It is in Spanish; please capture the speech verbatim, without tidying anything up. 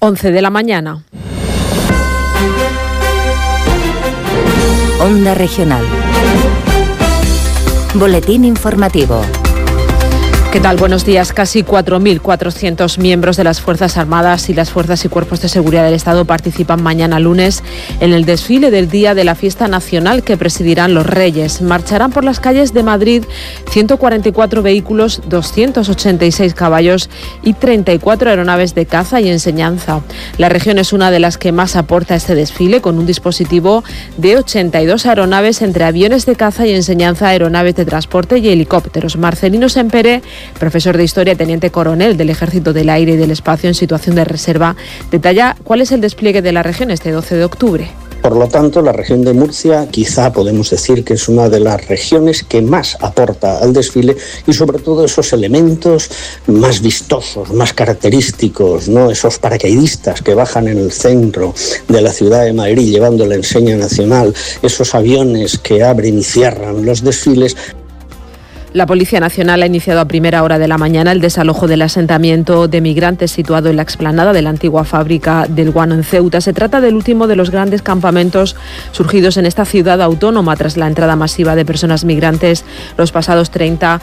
once de la mañana. Onda Regional. Boletín informativo. ¿Qué tal? Buenos días. Casi cuatro mil cuatrocientos miembros de las Fuerzas Armadas y las Fuerzas y Cuerpos de Seguridad del Estado participan mañana lunes en el desfile del Día de la Fiesta Nacional que presidirán los Reyes. Marcharán por las calles de Madrid ciento cuarenta y cuatro vehículos, doscientos ochenta y seis caballos y treinta y cuatro aeronaves de caza y enseñanza. La región es una de las que más aporta a este desfile, con un dispositivo de ochenta y dos aeronaves entre aviones de caza y enseñanza, aeronaves de transporte y helicópteros. Marcelino Sempere, profesor de Historia, teniente coronel del Ejército del Aire y del Espacio en situación de reserva, detalla cuál es el despliegue de la región este doce de octubre. Por lo tanto, la región de Murcia quizá podemos decir que es una de las regiones que más aporta al desfile y sobre todo esos elementos más vistosos, más característicos, ¿no? Esos paracaidistas que bajan en el centro de la ciudad de Madrid llevando la enseña nacional, esos aviones que abren y cierran los desfiles. La Policía Nacional ha iniciado a primera hora de la mañana el desalojo del asentamiento de migrantes situado en la explanada de la antigua fábrica del guano en Ceuta. Se trata del último de los grandes campamentos surgidos en esta ciudad autónoma tras la entrada masiva de personas migrantes los pasados treinta